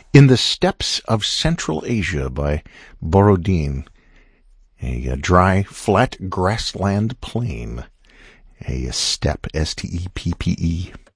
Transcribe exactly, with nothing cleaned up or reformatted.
In the Steppes of Central Asia by Borodin. A, a dry, flat grassland plain. A steppe, S T E P P E.